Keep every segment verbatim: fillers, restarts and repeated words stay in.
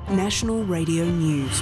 National Radio News.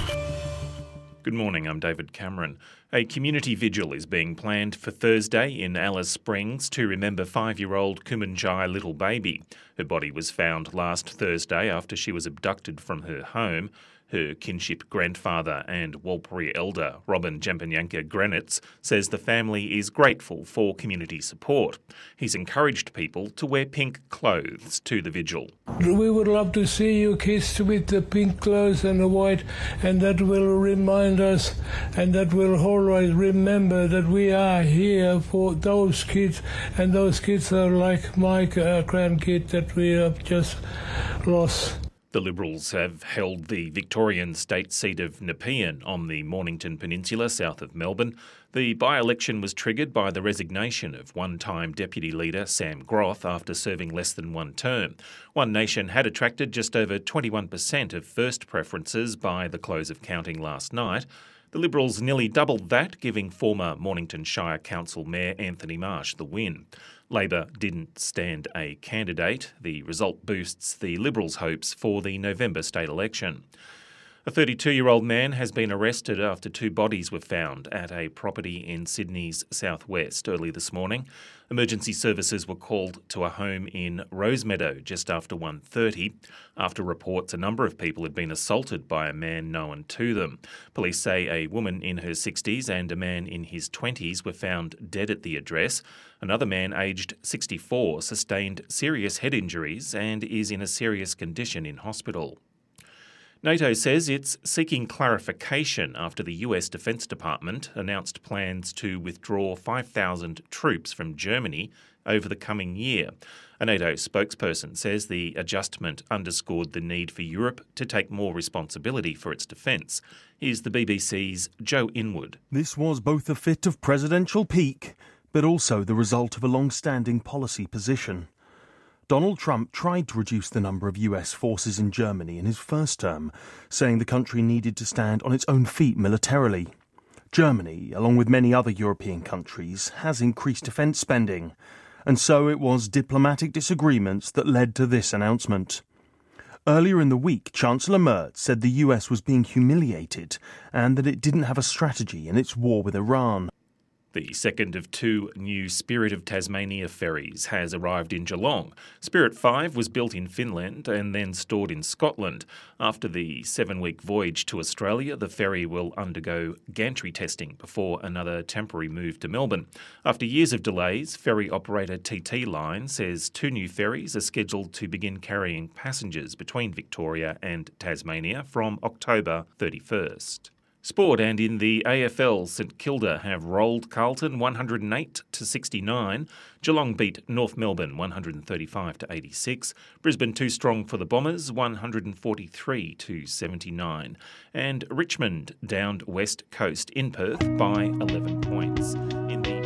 Good morning, I'm David Cameron. A community vigil is being planned for Thursday in Alice Springs to remember five-year-old Kumanjai Little Baby. Her body was found last Thursday after she was abducted from her home. Her kinship grandfather and Warlpiri elder, Robin Jampanyanka Granitz, says the family is grateful for community support. He's encouraged people to wear pink clothes to the vigil. We would love to see you kissed with the pink clothes and the white, and that will remind us, and that will always remember that we are here for those kids, and those kids are like my uh, grandkid that we have just lost. The Liberals have held the Victorian state seat of Nepean on the Mornington Peninsula south of Melbourne. The by-election was triggered by the resignation of one-time Deputy Leader Sam Groth after serving less than one term. One Nation had attracted just over twenty-one percent of first preferences by the close of counting last night. The Liberals nearly doubled that, giving former Mornington Shire Council Mayor Anthony Marsh the win. Labor didn't stand a candidate. The result boosts the Liberals' hopes for the November state election. A thirty-two-year-old man has been arrested after two bodies were found at a property in Sydney's southwest early this morning. Emergency services were called to a home in Rosemeadow just after one thirty. After reports a number of people had been assaulted by a man known to them. Police say a woman in her sixties and a man in his twenties were found dead at the address. Another man aged sixty-four sustained serious head injuries and is in a serious condition in hospital. NATO says it's seeking clarification after the U S Defence Department announced plans to withdraw five thousand troops from Germany over the coming year. A NATO spokesperson says the adjustment underscored the need for Europe to take more responsibility for its defence. Here's the B B C's Joe Inwood. This was both a fit of presidential pique, but also the result of a long-standing policy position. Donald Trump tried to reduce the number of U S forces in Germany in his first term, saying the country needed to stand on its own feet militarily. Germany, along with many other European countries, has increased defence spending, and so it was diplomatic disagreements that led to this announcement. Earlier in the week, Chancellor Merz said the U S was being humiliated and that it didn't have a strategy in its war with Iran. The second of two new Spirit of Tasmania ferries has arrived in Geelong. Spirit five was built in Finland and then stored in Scotland. After the seven-week voyage to Australia, the ferry will undergo gantry testing before another temporary move to Melbourne. After years of delays, ferry operator T T Line says two new ferries are scheduled to begin carrying passengers between Victoria and Tasmania from October thirty-first. Sport, and in the A F L, St Kilda have rolled Carlton one hundred eight to sixty-nine. Geelong beat North Melbourne one hundred thirty-five to eighty-six. Brisbane too strong for the Bombers one hundred forty-three to seventy-nine. And Richmond downed West Coast in Perth by eleven points. In the